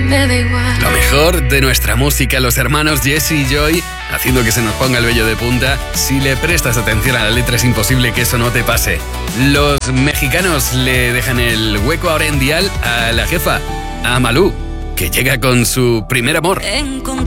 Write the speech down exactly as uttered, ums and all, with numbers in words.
me da igual. Lo mejor de nuestra música, los hermanos Jesse y Joy, haciendo que se nos ponga el vello de punta. Si le prestas atención a la letra es imposible que eso no te pase. Los mexicanos le dejan el hueco ahora en dial a la jefa, a Malú, que llega con su primer amor. Encontré